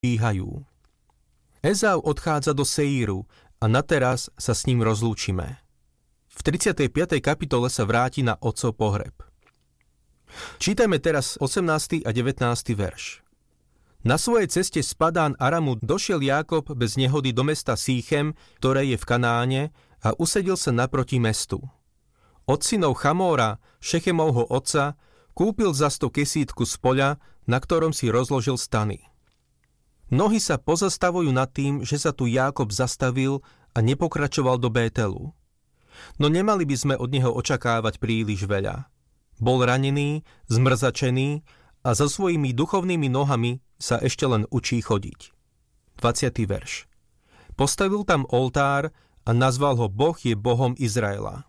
číhajú. Ezau odchádza do Seíru a nateraz sa s ním rozlúčime. V 35. kapitole sa vráti na otcov pohreb. Čítajme teraz 18. a 19. verš. Na svojej ceste z Padán Aramu došiel Jákob bez nehody do mesta Sýchem, ktoré je v Kanáne, a usedil sa naproti mestu. Od synov Chamóra, Šechemovho otca, kúpil za 100 kesítku z poľa, na ktorom si rozložil stany. Mnohí sa pozastavujú nad tým, že sa tu Jákob zastavil a nepokračoval do Bételu. No nemali by sme od neho očakávať príliš veľa. Bol ranený, zmrzačený a so svojimi duchovnými nohami sa ešte len učí chodiť. 20. verš. Postavil tam oltár a nazval ho Boh je Bohom Izraela.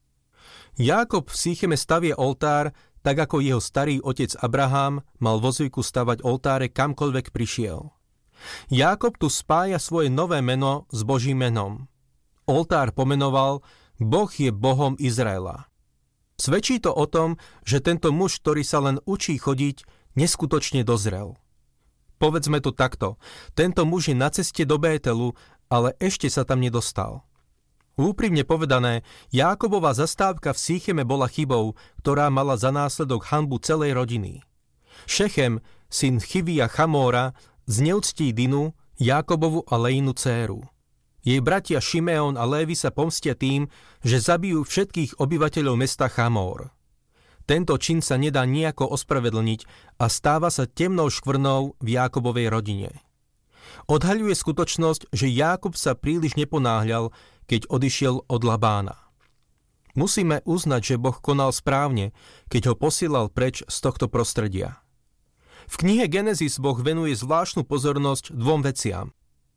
Jákob v Sýcheme stavie oltár, tak ako jeho starý otec Abraham mal vo zvyku stavať oltáre kamkoľvek prišiel. Jákob tu spája svoje nové meno s Božím menom. Oltár pomenoval Boh je Bohom Izraela. Svedčí to o tom, že tento muž, ktorý sa len učí chodiť, neskutočne dozrel. Povedzme to takto, tento muž je na ceste do Bételu, ale ešte sa tam nedostal. Úprimne povedané, Jákobova zastávka v Sýcheme bola chybou, ktorá mala za následok hanbu celej rodiny. Šechem, syn Chivia Chamóra, zneúctí Dinu, Jákobovu a Leinu dcéru. Jej bratia Šimeón a Lévi sa pomstia tým, že zabijú všetkých obyvateľov mesta Chamór. Tento čin sa nedá nejako ospravedlniť a stáva sa temnou škvrnou v Jákobovej rodine. Odhaľuje skutočnosť, že Jákob sa príliš neponáhľal, keď odišiel od Labána. Musíme uznať, že Boh konal správne, keď ho posielal preč z tohto prostredia. V knihe Genesis Boh venuje zvláštnu pozornosť dvom veciam.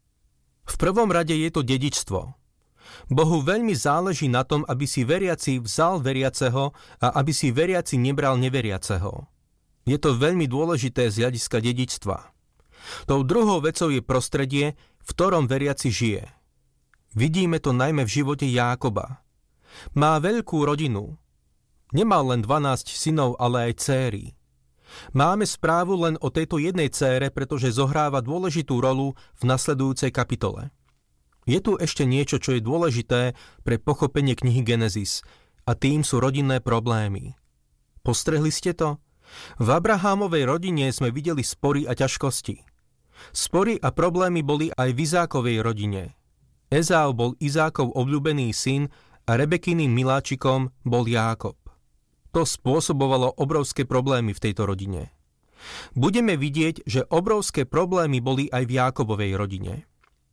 V prvom rade je to dedičstvo. Bohu veľmi záleží na tom, aby si veriaci vzal veriaceho a aby si veriaci nebral neveriaceho. Je to veľmi dôležité z hľadiska dedičstva. Tou druhou vecou je prostredie, v ktorom veriaci žije. Vidíme to najmä v živote Jákoba. Má veľkú rodinu. Nemal len 12 synov, ale aj dcéry. Máme správu len o tejto jednej dcére, pretože zohráva dôležitú rolu v nasledujúcej kapitole. Je tu ešte niečo, čo je dôležité pre pochopenie knihy Genesis, a tým sú rodinné problémy. Postrehli ste to? V Abrahámovej rodine sme videli spory a ťažkosti. Spory a problémy boli aj v Izákovej rodine. Ezau bol Izákov obľúbený syn a Rebekyným miláčikom bol Jákob. To spôsobovalo obrovské problémy v tejto rodine. Budeme vidieť, že obrovské problémy boli aj v Jákobovej rodine.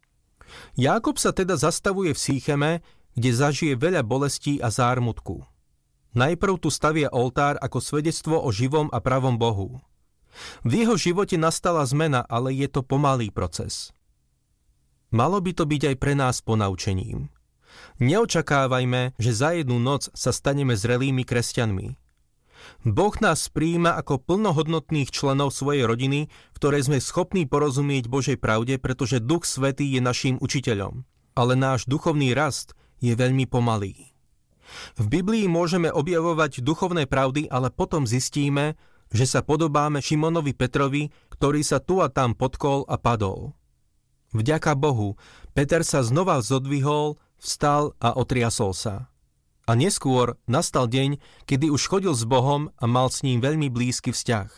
Jákob sa teda zastavuje v Sýcheme, kde zažije veľa bolestí a zármutku. Najprv tu stavia oltár ako svedectvo o živom a pravom Bohu. V jeho živote nastala zmena, ale je to pomalý proces. Malo by to byť aj pre nás ponaučením. Neočakávajme, že za jednu noc sa staneme zrelými kresťanmi. Boh nás prijíma ako plnohodnotných členov svojej rodiny, v ktorej sme schopní porozumieť Božej pravde, pretože Duch Svätý je naším učiteľom. Ale náš duchovný rast je veľmi pomalý. V Biblii môžeme objavovať duchovné pravdy, ale potom zistíme, že sa podobáme Šimonovi Petrovi, ktorý sa tu a tam potkol a padol. Vďaka Bohu, Peter sa znova zodvihol, vstal a otriasol sa. A neskôr nastal deň, kedy už chodil s Bohom a mal s ním veľmi blízky vzťah.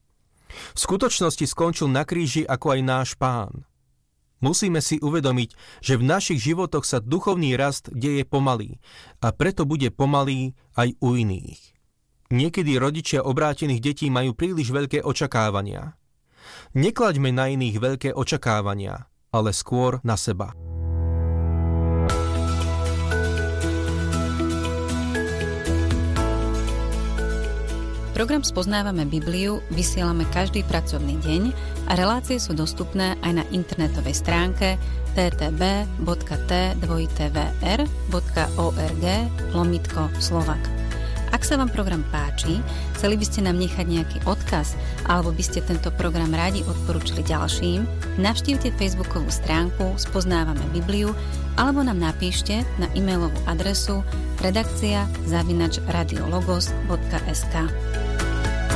V skutočnosti skončil na kríži ako aj náš Pán. Musíme si uvedomiť, že v našich životoch sa duchovný rast deje pomalý a preto bude pomalý aj u iných. Niekedy rodičia obrátených detí majú príliš veľké očakávania. Neklaďme na iných veľké očakávania, ale skôr na seba. Program Spoznávame Bibliu vysielame každý pracovný deň a relácie sú dostupné aj na internetovej stránke ttb.tvr.org/Slovak. Ak sa vám program páči, chceli by ste nám nechať nejaký odkaz alebo by ste tento program radi odporúčili ďalším, navštívte facebookovú stránku Spoznávame Bibliu alebo nám napíšte na e-mailovú adresu redakcia@radiologos.sk.